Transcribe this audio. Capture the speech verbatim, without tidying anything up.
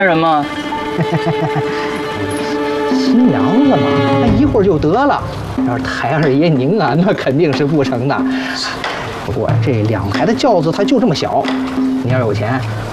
人吗？ 新娘子嘛，那一会儿就得了。要是太二爷您啊，那肯定是不成的。不过这两排的轿子它就这么小，你要有钱，